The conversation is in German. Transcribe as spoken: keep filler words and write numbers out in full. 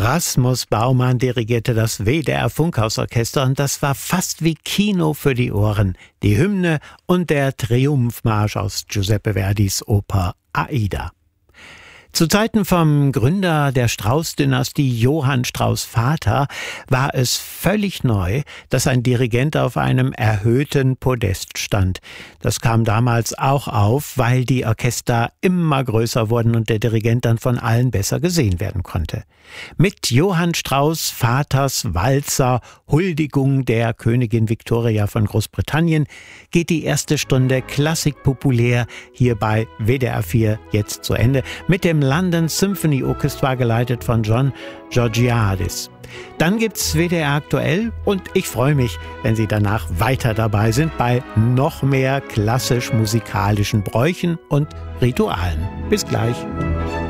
Rasmus Baumann dirigierte das W D R Funkhausorchester und das war fast wie Kino für die Ohren. Die Hymne und der Triumphmarsch aus Giuseppe Verdis Oper Aida. Zu Zeiten vom Gründer der Strauß-Dynastie, Johann Strauß Vater, war es völlig neu, dass ein Dirigent auf einem erhöhten Podest stand. Das kam damals auch auf, weil die Orchester immer größer wurden und der Dirigent dann von allen besser gesehen werden konnte. Mit Johann Strauß Vaters Walzer Huldigung der Königin Victoria von Großbritannien geht die erste Stunde Klassik populär hier bei W D R vier jetzt zu Ende mit dem London Symphony Orchestra, geleitet von John Georgiadis. Dann gibt's W D R aktuell und ich freue mich, wenn Sie danach weiter dabei sind bei noch mehr klassisch-musikalischen Bräuchen und Ritualen. Bis gleich.